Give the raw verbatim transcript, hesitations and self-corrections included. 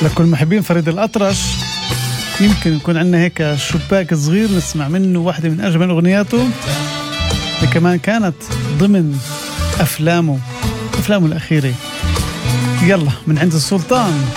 لكل محبين فريد الأطرش يمكن يكون عندنا هيك شباك صغير نسمع منه واحدة من أجمل أغنياته اللي كمان كانت ضمن أفلامه أفلامه الأخيرة. يلا من عند السلطان.